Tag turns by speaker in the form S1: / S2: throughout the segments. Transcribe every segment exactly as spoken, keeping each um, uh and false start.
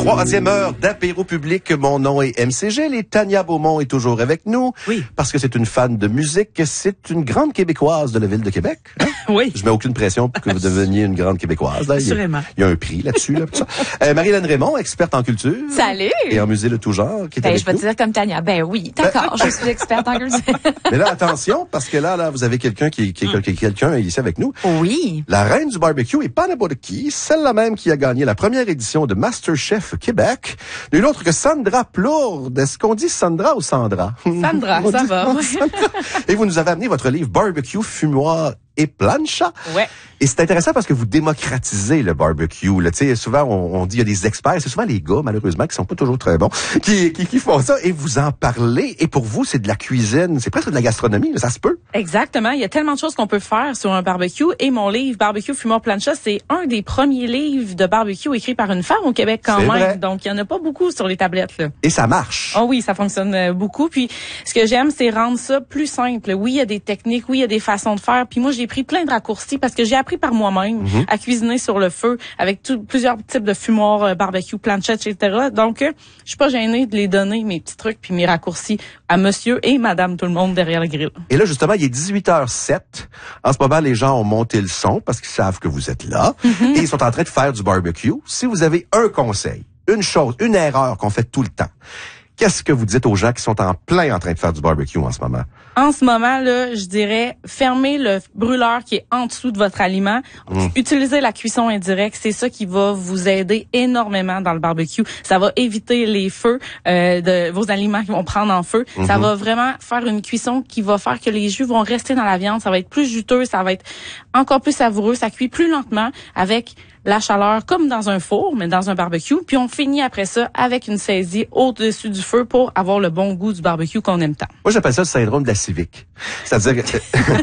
S1: Troisième heure d'apéro public. Mon nom est M C G. Et Tania Beaumont est toujours avec nous.
S2: Oui.
S1: Parce que c'est une fan de musique. C'est une grande Québécoise de la ville de Québec. Hein?
S2: Oui.
S1: Je mets aucune pression pour que vous deveniez une grande Québécoise. Là.
S2: Assurément.
S1: Il y a un prix là-dessus. Là, tout ça. Euh, Marie-Hélène Raymond, experte en culture.
S3: Salut!
S1: Et en musée de tout genre. Qui est
S3: Ben,
S1: avec
S3: je vais
S1: nous.
S3: te dire comme Tania. Ben oui, d'accord, je suis experte en culture.
S1: Mais là, attention, parce que là, là, vous avez quelqu'un qui, qui, qui, qui quelqu'un ici avec nous.
S3: Oui.
S1: La reine du barbecue est pas n'importe qui, celle-là même qui a gagné la première édition de MasterChef Québec. Nul autre que Sandra Plourde. Est-ce qu'on dit Sandra ou Sandra?
S2: Sandra,
S1: On
S2: ça
S1: dit-
S2: va.
S1: on dit Sandra. Et vous nous avez amené votre livre Barbecue, fumoir et plancha.
S2: Ouais.
S1: Et c'est intéressant parce que vous démocratisez le barbecue. Là. Tu sais, souvent, on, on dit il y a des experts. C'est souvent les gars, malheureusement, qui sont pas toujours très bons, qui, qui, qui font ça. Et vous en parlez. Et pour vous, c'est de la cuisine. C'est presque de la gastronomie. Là. Ça se peut.
S2: Exactement. Il y a tellement de choses qu'on peut faire sur un barbecue. Et mon livre, Barbecue, Fumoir, Plancha, c'est un des premiers livres de barbecue écrit par une femme au Québec quand
S1: C'est
S2: même.
S1: vrai.
S2: Donc, il y en a pas beaucoup sur les tablettes, là.
S1: Et ça marche.
S2: Oh oui, ça fonctionne euh, beaucoup. Puis, ce que j'aime, c'est rendre ça plus simple. Oui, il y a des techniques, oui, il y a des façons de faire. Puis moi, j'ai pris plein de raccourcis parce que j'ai appris par moi-même
S1: Mm-hmm.
S2: à cuisiner sur le feu avec tout, plusieurs types de fumoirs, euh, barbecue, planchette, et cetera. Donc, euh, je suis pas gênée de les donner, mes petits trucs puis mes raccourcis à monsieur et madame tout le monde derrière le grill.
S1: Et là, justement, il est dix-huit heures sept. En ce moment, les gens ont monté le son parce qu'ils savent que vous êtes là. Et ils sont en train de faire du barbecue. Si vous avez un conseil, une chose, une erreur qu'on fait tout le temps, qu'est-ce que vous dites aux gens qui sont en plein en train de faire du barbecue en ce moment?
S2: En ce moment, là, je dirais, fermez le brûleur qui est en dessous de votre aliment.
S1: Mm.
S2: Utilisez la cuisson indirecte. C'est ça qui va vous aider énormément dans le barbecue. Ça va éviter les feux euh, de vos aliments qui vont prendre en feu.
S1: Mm-hmm.
S2: Ça va vraiment faire une cuisson qui va faire que les jus vont rester dans la viande. Ça va être plus juteux, ça va être encore plus savoureux. Ça cuit plus lentement avec la chaleur comme dans un four, mais dans un barbecue. Puis on finit après ça avec une saisie au-dessus du feu pour avoir le bon goût du barbecue qu'on aime tant.
S1: Moi, j'appelle ça le syndrome de la civique. C'est-à-dire que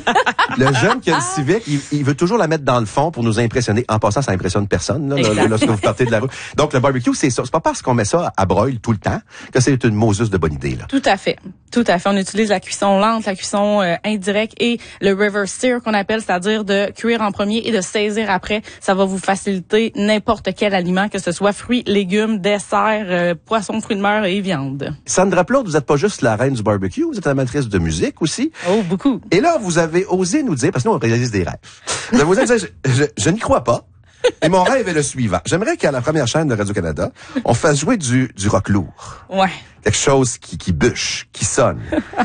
S1: le jeune qui a le civique, il, il veut toujours la mettre dans le fond pour nous impressionner. En passant, ça impressionne personne là,
S2: Exact.
S1: lorsque vous partez de la rue. Donc, le barbecue, c'est ça. C'est pas parce qu'on met ça à broil tout le temps que c'est une Moses de bonne idée. Là.
S2: Tout à fait. Tout à fait. On utilise la cuisson lente, la cuisson euh, indirecte et le reverse sear qu'on appelle, c'est-à-dire de cuire en premier et de saisir après. Ça va vous faciliter n'importe quel aliment, que ce soit fruits, légumes, desserts, euh, poissons, fruits de mer et viande.
S1: Sandra Plourde, vous êtes pas juste la reine du barbecue, vous êtes amatrice de musique aussi.
S2: Oh, beaucoup.
S1: Et là, vous avez osé nous dire, parce que nous, on réalise des rêves. Vous avez osé nous dire, je, je, je n'y crois pas. Et mon rêve est le suivant. J'aimerais qu'à la première chaîne de Radio-Canada, on fasse jouer du, du rock lourd.
S2: Ouais.
S1: Quelque chose qui, qui bûche, qui sonne.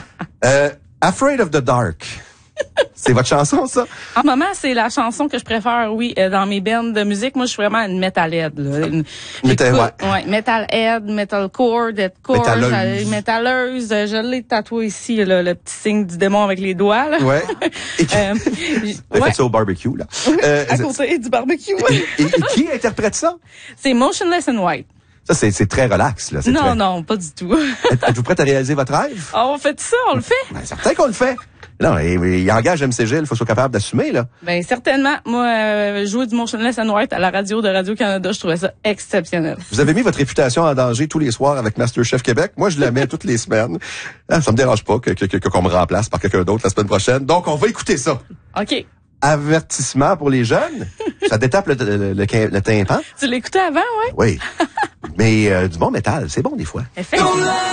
S1: Euh, Afraid of the Dark. C'est votre chanson, ça?
S2: En ce moment, c'est la chanson que je préfère, oui, euh, dans mes bands de musique. Moi, je suis vraiment une metalhead, là. Une,
S1: Metal-
S2: j'écoute- ouais, metalhead, metalcore, deathcore,
S1: Métalleuse.
S2: euh, métalleuse. Euh, Je l'ai tatoué ici, là, le petit signe du démon avec les doigts, là.
S1: Ouais. Et qui,
S2: Euh,
S1: vous
S2: ouais,
S1: faites ça au barbecue, là. Euh,
S2: à côté du barbecue.
S1: et, et qui interprète ça?
S2: C'est Motionless in White.
S1: Ça, c'est, c'est très relax, là. C'est
S2: Non,
S1: très...
S2: non, pas du tout.
S1: Êtes- Êtes-vous prête à réaliser votre rêve?
S2: Ah, on fait ça, on le fait.
S1: Ben, certain qu'on le fait. Non, il, il engage M C G, il faut soit capable d'assumer, là.
S2: Ben certainement. Moi, euh, jouer du Motionless in White à la radio de Radio-Canada, je trouvais ça exceptionnel.
S1: Vous avez mis votre réputation en danger tous les soirs avec MasterChef Québec. Moi, je la mets toutes les semaines. Ah, ça me dérange pas que, que, que- qu'on me remplace par quelqu'un d'autre la semaine prochaine. Donc, on va écouter ça.
S2: OK.
S1: Avertissement pour les jeunes. Ça détape le, le, le, le- le tympan.
S2: Tu l'écoutais avant, ouais?
S1: Oui. Mais euh, du bon métal, c'est bon des fois.
S2: Effectivement.